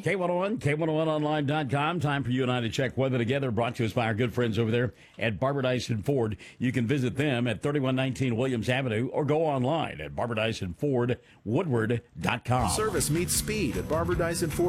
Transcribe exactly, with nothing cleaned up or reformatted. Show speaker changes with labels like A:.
A: K one oh one, K one oh one online dot com. Time for you and I to check weather together. Brought to us by our good friends over there at Barber Dyson Ford. You can visit them at thirty-one nineteen Williams Avenue or go online at barber dyson ford woodward dot com.
B: Service meets speed at Barber Dyson Ford.